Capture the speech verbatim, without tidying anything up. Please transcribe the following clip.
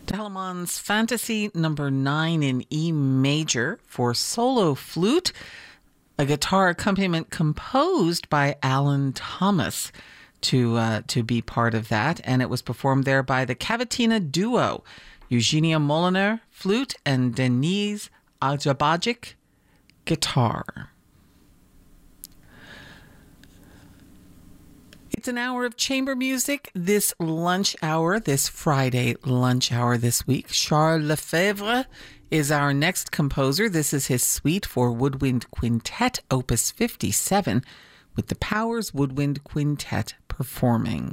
Telemann's Fantasy number nine in E major for solo flute, a guitar accompaniment composed by Alan Thomas to uh, to be part of that, and it was performed there by the Cavatina duo, Eugenia Moliner, flute, and Denise Ajabajic, guitar. It's an hour of chamber music this lunch hour, this Friday lunch hour this week. Charles Lefebvre is our next composer. This is his suite for Woodwind Quintet, opus fifty-seven, with the Powers Woodwind Quintet performing.